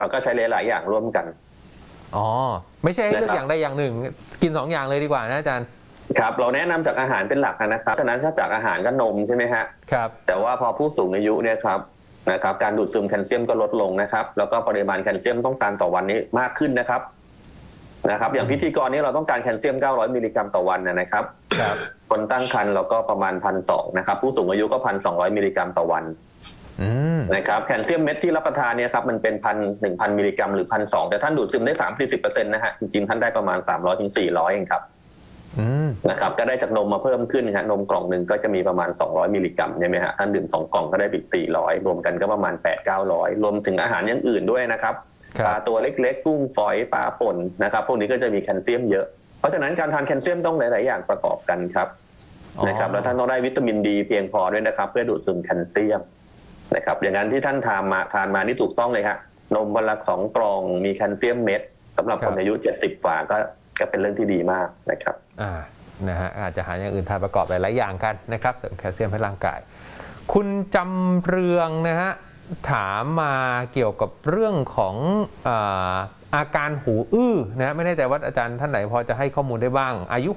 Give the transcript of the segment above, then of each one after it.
เราก็ใช้หลายๆอย่างร่วมกันอ๋อไม่ใช่ให้เลือกอย่างใดอย่างหนึ่งกิน2 อย่างเลยดีกว่านะอาจารย์ครับเราแนะนำจากอาหารเป็นหลักนะครับฉะนั้นถ้าจากอาหารก็นมใช่ไหมฮะครับแต่ว่าพอผู้สูงอายุเนี่ยครับนะครับการดูดซึมแคลเซียมก็ลดลงนะครับแล้วก็ปริมาณแคลเซียมต้องการต่อวันนี้มากขึ้นนะครับอย่างพิธีกรนี้เราต้องการแคลเซียม900มิลลิกรัมต่อวันนะครับคนตั้งครรภ์เราก็ประมาณ1,200นะครับผู้สูงอายุก็1,200มิลลิกรัมต่อวันนะครับแคลเซียมเม็ดที่รับประทานเนี่ยครับมันเป็น1,000มิลลิกรัมหรือ1,200แต่ท่านดูดซึมได้30-40%นะฮะจริงๆท่านได้ประมาณ300-400เองครับนะครับก็ได้จากนมมาเพิ่มขึ้นฮะนมกล่องหนึ่งก็จะมีประมาณ200มิลลิกรัมใช่ไหมฮะท่านดื่ม2 กล่องก็ได้อีก400รวมกันก็ประมาณ800-900รวมถึงอาหารอย่างอื่นด้วยนะครับปลาตัวเล็กๆกุ้งฝอยปลาป่นนะครับพวกนี้ก็จะมีแคลเซียมเยอะเพราะฉะนั้นการทานแคลเซียมต้องหลายๆอย่างประกอบกันครับนะครับแล้วท่านต้องได้วิตามินดีเพียงพอด้วยนะครับเพื่อดูดซึมแคลเซียมนะครับอย่างนั้นที่ท่านทานมานี่ถูกต้องเลยฮะนมวันละ2 กล่องมีแคลเซียมเม็ดสำหรับคนอายุ70 กว่าก็เป็นเรื่องที่ดีมากนะครับนะฮะอาจจะหาอย่างอื่นทานประกอบหลายๆอย่างกันนะครับเสริมแคลเซียมให้ร่างกายคุณจำเรืองนะฮะถามมาเกี่ยวกับเรื่องของอาการหูอื้อนะไม่แน่ใจว่าอาจารย์ท่านไหนพอจะให้ข้อมูลได้บ้างอายุ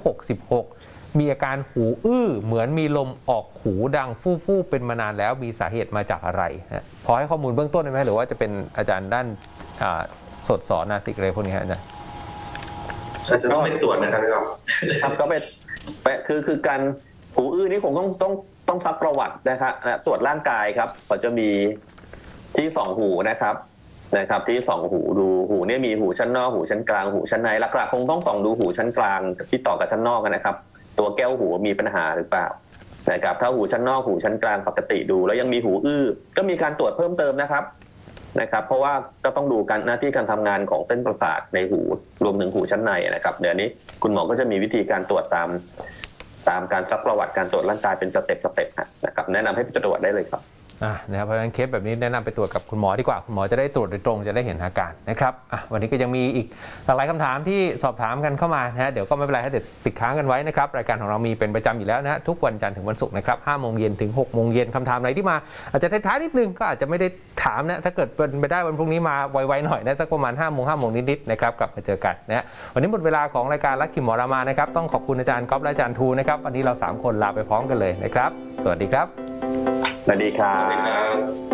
66มีอาการหูอื้อเหมือนมีลมออกหูดังฟู่ๆเป็นมานานแล้วมีสาเหตุมาจากอะไรนะพอให้ข้อมูลเบื้องต้นได้ไหมหรือว่าจะเป็นอาจารย์ด้านสดสอนนาสิกอะไรพวกนี้อาจารย์อาจจะต้องไปตรวจนะครับพี่ครับก็ไปคือการหูอื้อนี่คงต้องซักประวัตินะครับตรวจร่างกายครับเขาจะมีที่ส่องหูนะครับที่ส่องหูดูหูเนี่ยมีหูชั้นนอกหูชั้นกลางหูชั้นในหลักๆคงต้องส่องดูหูชั้นกลางที่ต่อกับชั้นนอกนะครับตัวแก้วหูมีปัญหาหรือเปล่านะครับถ้าหูชั้นนอกหูชั้นกลางปกติดูแล้วยังมีหูอื้อก็มีการตรวจเพิ่มเติมนะครับเพราะว่าก็ต้องดูการหน้าที่การทำงานของเส้นประสาทในหูรวมถึงหูชั้นในนะครับเดี๋ยวนี้คุณหมอก็จะมีวิธีการตรวจตามการซักประวัติการตรวจร่างกายเป็นสเต็ปนะครับแนะนำให้ไปตรวจได้เลยครับนะครับเพราะฉะนั้นเคสแบบนี้แนะนำไปตรวจกับคุณหมอดีกว่าคุณหมอจะได้ตรวจโดยตรงจะได้เห็นอาการนะครับวันนี้ก็ยังมีอีกหลายคำถามที่สอบถามกันเข้ามานะฮะเดี๋ยวก็ไม่เป็นไรให้เดี๋ยวติดค้างกันไว้นะครับรายการของเรามีเป็นประจำอยู่แล้วนะทุกวันจันทร์ถึงวันศุกร์นะครับ5 โมงเย็นถึง6 โมงเย็นคำถามอะไรที่มาอาจจะท้ายๆนิดนึงก็อาจจะไม่ได้ถามนะถ้าเกิดเป็นไปได้วันพรุ่งนี้มาไวๆหน่อยนะสักประมาณ5 โมงนิดๆนะครับกลับมาเจอกันนะวันนี้หมดเวลาของรายการลัคกี้หมอรามานะครับต้องขอบคุณอาจารย์ก๊อฟและอาจารย์ทูนะครับวันนี้เรา3 คนลาไปพร้อมกันเลยนะครับสวัสดีครับสวัสดีครับ